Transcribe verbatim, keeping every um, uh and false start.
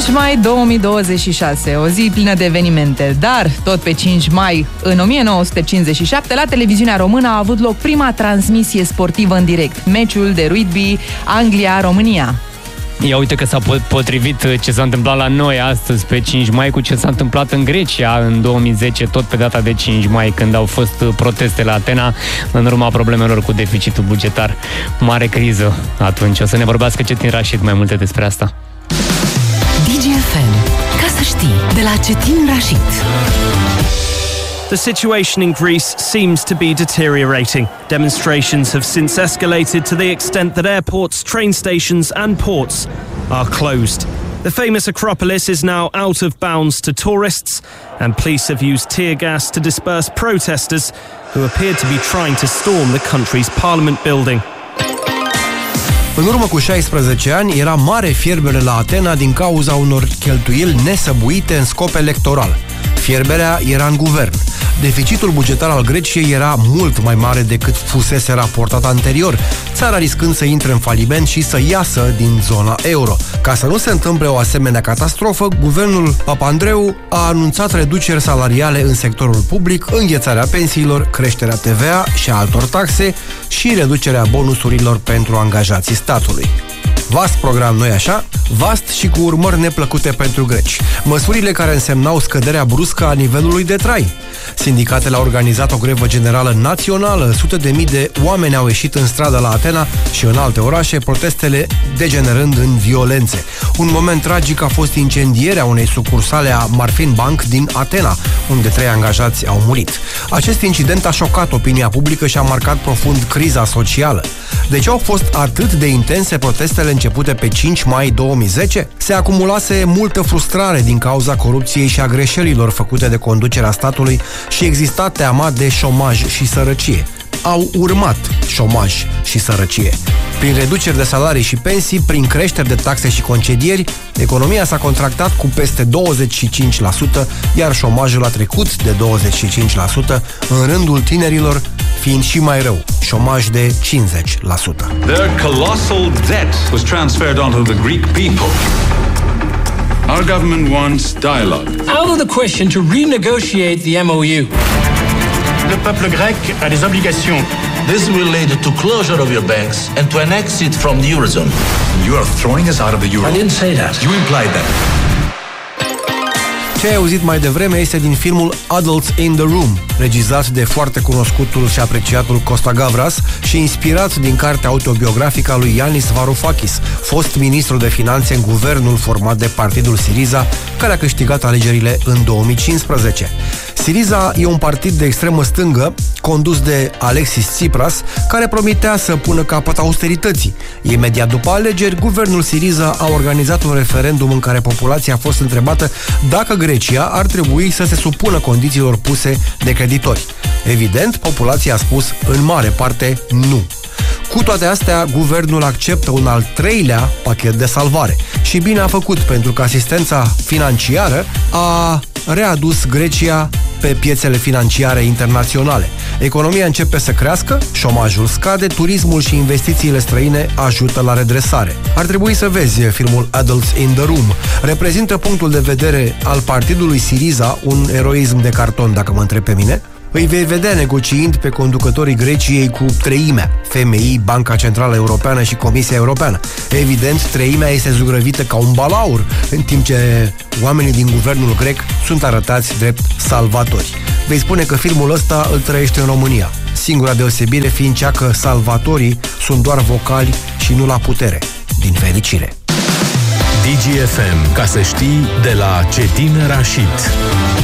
cinci mai două mii douăzeci și șase, o zi plină de evenimente, dar tot pe cinci mai, în o mie nouă sute cincizeci și șapte, la televiziunea română a avut loc prima transmisie sportivă în direct, meciul de rugby Anglia-România. Ia uite că s-a potrivit ce s-a întâmplat la noi astăzi pe cinci mai cu ce s-a întâmplat în Grecia în două mii zece, tot pe data de cinci mai, când au fost proteste la Atena în urma problemelor cu deficitul bugetar. Mare criză atunci. O să ne vorbească Cetin Rașid mai multe despre asta. D G F M. Ca să știi, de la Cetin Rașid. The situation in Greece seems to be deteriorating. Demonstrations have since escalated to the extent that airports, train stations and ports are closed. The famous Acropolis is now out of bounds to tourists, and police have used tear gas to disperse protesters who appear to be trying to storm the country's parliament building. În urmă cu șaisprezece ani era mare fierbere la Atena din cauza unor cheltuieli nesăbuite în scop electoral. Fierberea era în guvern. Deficitul bugetar al Greciei era mult mai mare decât fusese raportat anterior, țara riscând să intre în faliment și să iasă din zona euro. Ca să nu se întâmple o asemenea catastrofă, guvernul Papandreou a anunțat reduceri salariale în sectorul public, înghețarea pensiilor, creșterea T V A și a altor taxe și reducerea bonusurilor pentru angajații statului. Vast program, nu-i așa? Vast și cu urmări neplăcute pentru greci. Măsurile care însemnau scăderea bruscă a nivelului de trai. Sindicatele au organizat o grevă generală națională, sute de mii de oameni au ieșit în stradă la Atena și în alte orașe, protestele degenerând în violențe. Un moment tragic a fost incendierea unei sucursale a Marfin Bank din Atena, unde trei angajați au murit. Acest incident a șocat opinia publică și a marcat profund criza socială. De ce au fost atât de intense protestele începute pe cinci mai două mii zece? Se acumulase multă frustrare din cauza corupției și a greșelilor făcute de conducerea statului și exista teama de șomaj și sărăcie. Au urmat șomaj și sărăcie. Prin reduceri de salarii și pensii, prin creșteri de taxe și concedieri, economia s-a contractat cu peste douăzeci și cinci la sută, iar șomajul a trecut de douăzeci și cinci la sută, în rândul tinerilor fiind și mai rău, șomaj de cincizeci la sută. Their colossal debt was transferred onto the Greek people. Our government wants dialogue. Out of the question to renegotiate the M O U. Le peuple grec a des obligations. This will lead to closure of your banks and to an exit from the Eurozone. You are throwing us out of the Euro. I didn't say that. You implied that. Ce ai auzit mai devreme este din filmul Adults in the Room, regizat de foarte cunoscutul și apreciatul Costa Gavras și inspirat din cartea autobiografică a lui Yanis Varoufakis, fost ministru de finanțe în guvernul format de partidul Syriza, care a câștigat alegerile în două mii cincisprezece. Syriza e un partid de extremă stângă, condus de Alexis Tsipras, care promitea să pună capăt austerității. Imediat după alegeri, guvernul Syriza a organizat un referendum în care populația a fost întrebată dacă Grecia ar trebui să se supună condițiilor puse de creditori. Evident, populația a spus în mare parte nu. Cu toate astea, guvernul acceptă un al treilea pachet de salvare. Și bine a făcut, pentru că asistența financiară a readus Grecia pe piețele financiare internaționale. Economia începe să crească, șomajul scade, turismul și investițiile străine ajută la redresare. Ar trebui să vezi filmul Adults in the Room. Reprezintă punctul de vedere al partidului Syriza, un eroism de carton, dacă mă întreb pe mine. Îi vei vedea negociind pe conducătorii Greciei cu treimea, F M I, Banca Centrală Europeană și Comisia Europeană. Evident, treimea este zugrăvită ca un balaur, în timp ce oamenii din guvernul grec sunt arătați drept salvatori. Vei spune că filmul ăsta îl trăiește în România, singura deosebire fiind cea că salvatorii sunt doar vocali și nu la putere, din fericire. D G F M, ca să știi, de la Cetin Rașid.